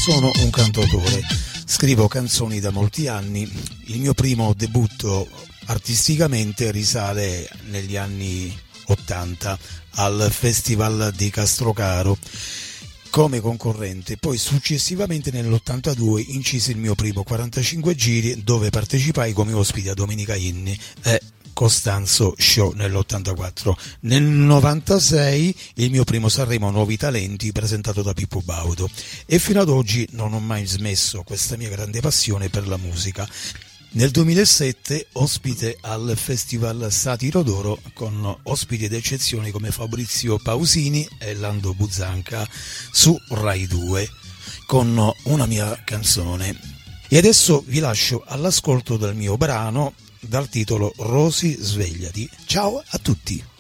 sono un cantautore, scrivo canzoni da molti anni. Il mio primo debutto artisticamente risale negli anni 80 al Festival di Castrocaro come concorrente, poi successivamente nell'82 incisi il mio primo 45 giri dove partecipai come ospite a Domenica Inni e Costanzo Show nell'84. Nel 96 il mio primo Sanremo Nuovi Talenti presentato da Pippo Baudo e fino ad oggi non ho mai smesso questa mia grande passione per la musica. Nel 2007 ospite al Festival Satiro d'Oro con ospiti d'eccezione come Fabrizio Pausini e Lando Buzzanca su Rai 2 con una mia canzone. E adesso vi lascio all'ascolto del mio brano dal titolo Rosy svegliati. Ciao a tutti!